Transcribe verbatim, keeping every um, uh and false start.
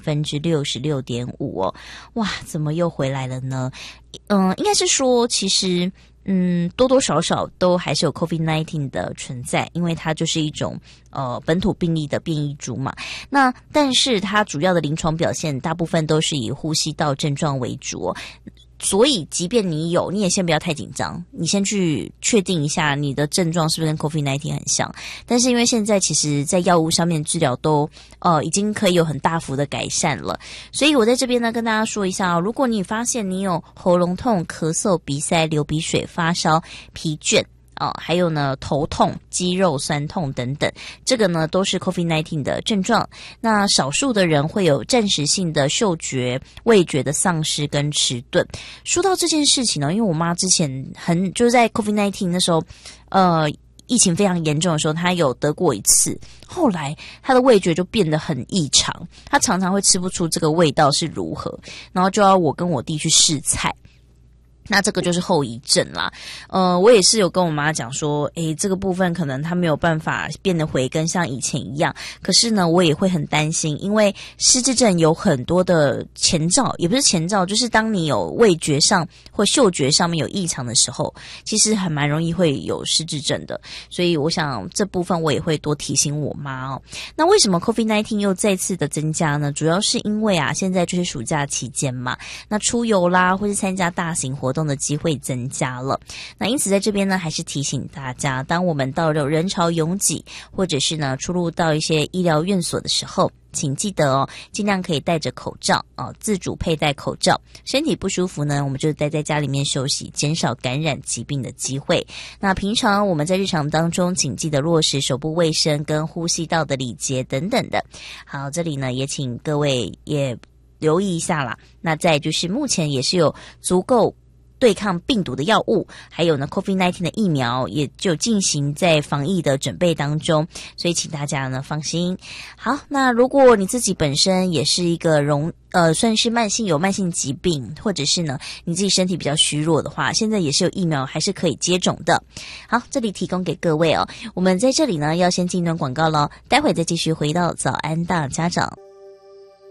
分之六十六点五哦，哇，怎么又回来了呢？嗯、呃，应该是说，其实。嗯，多多少少都还是有 COVID 十九 的存在，因为它就是一种呃本土病例的变异株嘛。那但是它主要的临床表现大部分都是以呼吸道症状为主哦。所以即便你有，你也先不要太紧张，你先去确定一下你的症状是不是跟 COVID 十九 很像。但是因为现在其实在药物上面治疗都呃已经可以有很大幅的改善了，所以我在这边呢跟大家说一下哦，如果你发现你有喉咙痛、咳嗽、鼻塞、流鼻水、发烧、疲倦哦，还有呢头痛、肌肉酸痛等等，这个呢都是 COVID 十九 的症状。那少数的人会有暂时性的嗅觉、味觉的丧失跟迟钝。说到这件事情呢，因为我妈之前很就是在 COVID 十九 那时候，呃。疫情非常严重的时候，她有得过一次，后来她的味觉就变得很异常，她常常会吃不出这个味道是如何，然后就要我跟我弟去试菜。那这个就是后遗症啦，呃，我也是有跟我妈讲说，诶，这个部分可能她没有办法变得回跟像以前一样，可是呢，我也会很担心，因为失智症有很多的前兆，也不是前兆，就是当你有味觉上或嗅觉上面有异常的时候，其实还蛮容易会有失智症的，所以我想这部分我也会多提醒我妈哦。那为什么 COVID 十九 又再次的增加呢？主要是因为啊，现在就是暑假期间嘛，那出游啦，或是参加大型活动的机会增加了，那因此在这边呢，还是提醒大家，当我们到了人潮拥挤，或者是呢出入到一些医疗院所的时候，请记得哦，尽量可以戴着口罩哦，自主佩戴口罩。身体不舒服呢，我们就待在家里面休息，减少感染疾病的机会。那平常我们在日常当中，请记得落实手部卫生跟呼吸道的礼节等等的。好，这里呢也请各位也留意一下啦。那再就是目前也是有足够对抗病毒的药物，还有呢 COVID 十九 的疫苗也就进行在防疫的准备当中，所以请大家呢放心。好，那如果你自己本身也是一个容呃算是慢性有慢性疾病，或者是呢你自己身体比较虚弱的话，现在也是有疫苗还是可以接种的。好，这里提供给各位哦。我们在这里呢要先进一段广告咯，待会再继续回到早安大家长。